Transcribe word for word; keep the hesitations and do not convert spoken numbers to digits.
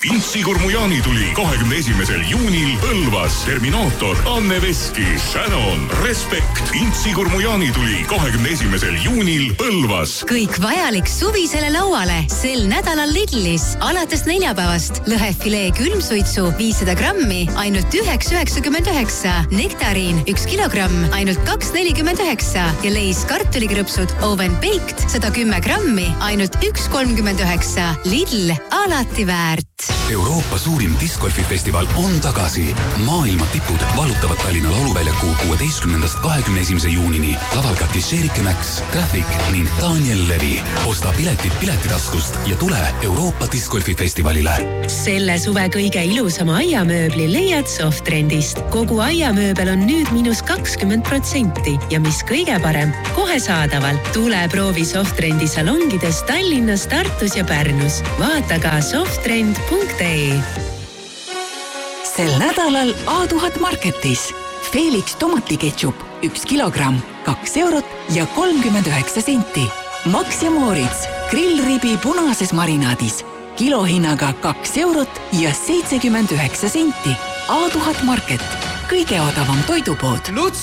Intsikurmu jaanituli kahekümne esimesel juunil Põlvas. Terminaator, Anne Veski, Shannon, Respekt. Intsikurmu jaanituli kahekümne esimesel juunil Põlvas. Kõik vajalik suvisele lauale sel nädalal Lidlis. Alates neljapäevast lõhefilee külmsuitsu viissada grammi ainult üks üheksakümmend üheksa. Nektariin üks kilogramm ainult kaks nelikümmend üheksa ja leis kartulikrõpsud Oven Baked sada kümme grammi ainult üks kolmkümmend üheksa. Lidl, alati väärt. Euroopa suurim discgolfifestival on tagasi. Maailma tipud valutavad Tallinna lauluväljaku kuueteistkümnendast kahekümne esimese juunini. Laval ka Kisherike Max, Traffic ning Daniel Levi. Osta piletid piletitaskust ja tule Euroopa discgolfifestivalile. Selle suve kõige ilusama aiamööbli leiad Softrendist. Kogu aiamööbel on nüüd miinus kakskümmend protsenti ja mis kõige parem, kohe saadaval. Tule proovi Softrendi salongides Tallinnas, Tartus ja Pärnus. Vaata ka softrend punkt ee. Sel nädalal A tuhat Marketis. Felix tomatiketšup üks kilogramm, kaks eurot ja kolmkümmend üheksa senti. Max ja Moritz grillribi punases marinaadis. Kilohinnaga kaks eurot ja seitsekümmend üheksa senti. A tuhat Market. Kõige odavam toidupood.